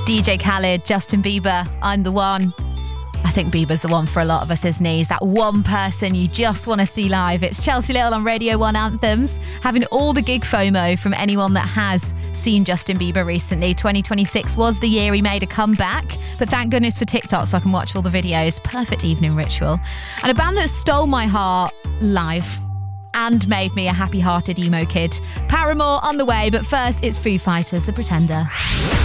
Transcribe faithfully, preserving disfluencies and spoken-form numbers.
D J Khaled, Justin Bieber, I'm the one. I think Bieber's the one for a lot of us, isn't he? He's that one person you just want to see live. It's Chelsea Little on Radio one Anthems, having all the gig FOMO from anyone that has seen Justin Bieber recently. twenty twenty-six was the year he made a comeback, but thank goodness for TikTok so I can watch all the videos. Perfect evening ritual. And a band that stole my heart live and made me a happy-hearted emo kid. Paramore on the way, but first it's Foo Fighters, The Pretender.